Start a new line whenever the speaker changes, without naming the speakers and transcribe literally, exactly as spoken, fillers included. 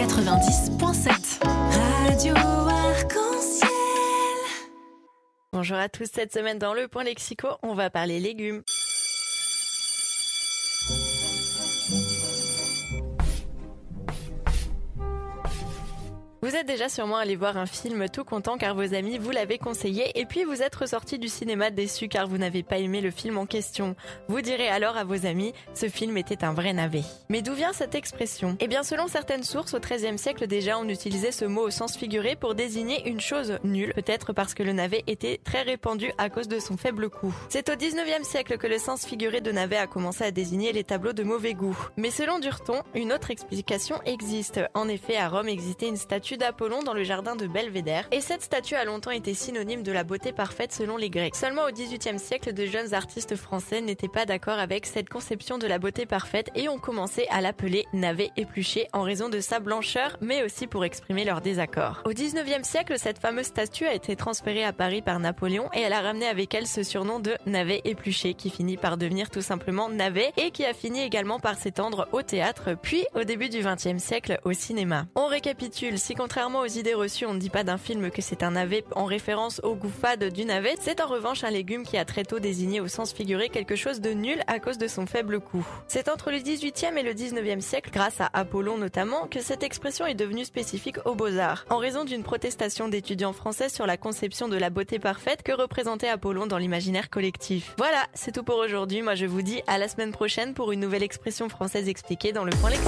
quatre-vingt-dix virgule sept. Radio Arc-en-Ciel.
Bonjour à tous, cette semaine dans le Point Lexico, on va parler légumes. Vous êtes déjà sûrement allé voir un film tout content car vos amis vous l'avaient conseillé et puis vous êtes ressorti du cinéma déçu car vous n'avez pas aimé le film en question. Vous direz alors à vos amis, ce film était un vrai navet. Mais d'où vient cette expression ? Eh bien selon certaines sources, au treizième siècle déjà, on utilisait ce mot au sens figuré pour désigner une chose nulle, peut-être parce que le navet était très répandu à cause de son faible coût. C'est au dix-neuvième siècle que le sens figuré de navet a commencé à désigner les tableaux de mauvais goût. Mais selon Durton, une autre explication existe. En effet, à Rome existait une statue d'Apollon dans le jardin de Belvédère, et cette statue a longtemps été synonyme de la beauté parfaite selon les Grecs. Seulement au dix-huitième siècle, de jeunes artistes français n'étaient pas d'accord avec cette conception de la beauté parfaite et ont commencé à l'appeler navet épluché en raison de sa blancheur, mais aussi pour exprimer leur désaccord. Au dix-neuvième siècle, cette fameuse statue a été transférée à Paris par Napoléon et elle a ramené avec elle ce surnom de navet épluché qui finit par devenir tout simplement navet et qui a fini également par s'étendre au théâtre, puis au début du vingtième siècle au cinéma. On récapitule, si contrairement aux idées reçues, on ne dit pas d'un film que c'est un navet en référence au goût fade du navet, c'est en revanche un légume qui a très tôt désigné au sens figuré quelque chose de nul à cause de son faible coût. C'est entre le dix-huitième et le dix-neuvième siècle, grâce à Apollon notamment, que cette expression est devenue spécifique aux beaux-arts, en raison d'une protestation d'étudiants français sur la conception de la beauté parfaite que représentait Apollon dans l'imaginaire collectif. Voilà, c'est tout pour aujourd'hui, moi je vous dis à la semaine prochaine pour une nouvelle expression française expliquée dans le Point Lexico.